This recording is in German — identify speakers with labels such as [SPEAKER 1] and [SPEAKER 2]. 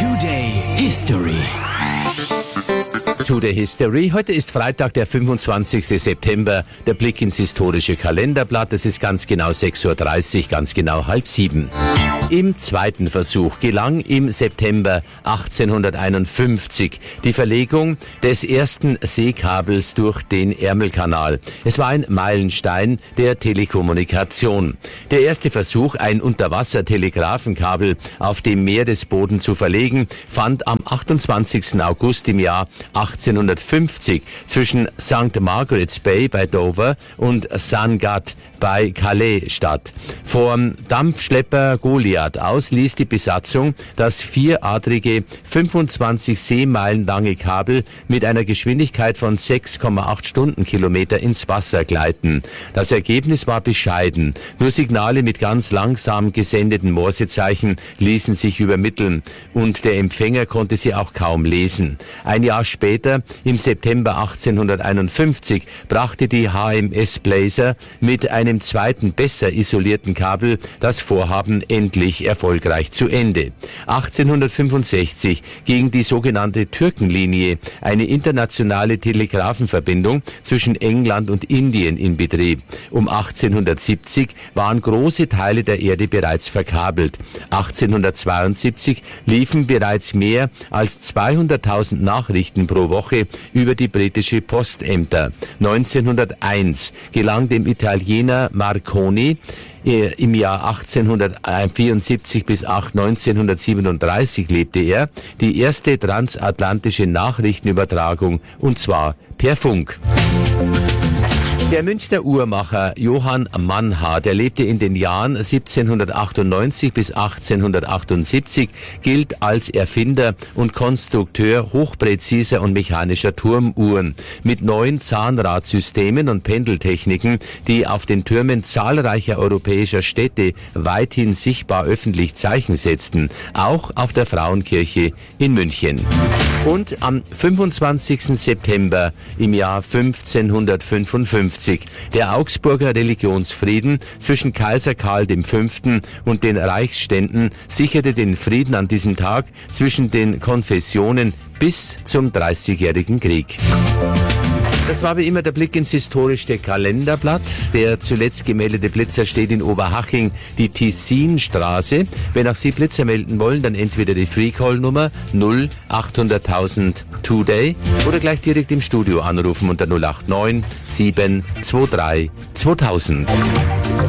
[SPEAKER 1] Today History.
[SPEAKER 2] Today History. Heute ist Freitag, der 25. September. Der Blick ins historische Kalenderblatt. Es ist ganz genau 6:30 Uhr, ganz genau 6:30. Im zweiten Versuch gelang im September 1851 die Verlegung des ersten Seekabels durch den Ärmelkanal. Es war ein Meilenstein der Telekommunikation. Der erste Versuch, ein Unterwassertelegrafenkabel auf dem Meeresboden zu verlegen, fand am 28. August im Jahr 1850 zwischen St. Margaret's Bay bei Dover und Sangatte bei Calais statt. Vom Dampfschlepper Goliath aus ließ die Besatzung das vieradrige, 25 Seemeilen lange Kabel mit einer Geschwindigkeit von 6,8 Stundenkilometer ins Wasser gleiten. Das Ergebnis war bescheiden. Nur Signale mit ganz langsam gesendeten Morsezeichen ließen sich übermitteln und der Empfänger konnte sie auch kaum lesen. Ein Jahr später, im September 1851, brachte die HMS Blazer mit einem zweiten, besser isolierten Kabel das Vorhaben endlich erfolgreich zu Ende. 1865 ging die sogenannte Türkenlinie, eine internationale Telegrafenverbindung zwischen England und Indien, in Betrieb. Um 1870 waren große Teile der Erde bereits verkabelt. 1872 liefen bereits mehr als 200.000 Nachrichten pro Woche über die britische Postämter. 1901 gelang dem Italiener Marconi im Jahr 1874 bis 1937 lebte er, die erste transatlantische Nachrichtenübertragung, und zwar per Funk. Der Münchner Uhrmacher Johann Mannhardt, der lebte in den Jahren 1798 bis 1878, gilt als Erfinder und Konstrukteur hochpräziser und mechanischer Turmuhren mit neuen Zahnradsystemen und Pendeltechniken, die auf den Türmen zahlreicher europäischer Städte weithin sichtbar öffentlich Zeichen setzten, auch auf der Frauenkirche in München. Und am 25. September im Jahr 1555 der Augsburger Religionsfrieden zwischen Kaiser Karl V. und den Reichsständen sicherte den Frieden an diesem Tag zwischen den Konfessionen bis zum Dreißigjährigen Krieg. Das war wie immer der Blick ins historische Kalenderblatt. Der zuletzt gemeldete Blitzer steht in Oberhaching, die Tessinstraße. Wenn auch Sie Blitzer melden wollen, dann entweder die Freecall-Nummer 0800.000 Today oder gleich direkt im Studio anrufen unter 089 723 2000.